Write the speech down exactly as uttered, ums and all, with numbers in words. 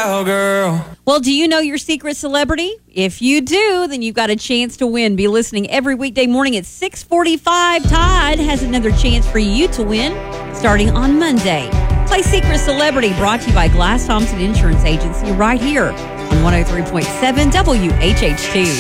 cowgirl. Well, do you know your secret celebrity? If you do, then you've got a chance to win. Be listening every weekday morning at six forty-five. Tide has another chance for you to win starting on Monday. Play Secret Celebrity, brought to you by Glass Thompson Insurance Agency, right here on one oh three point seven W H H T.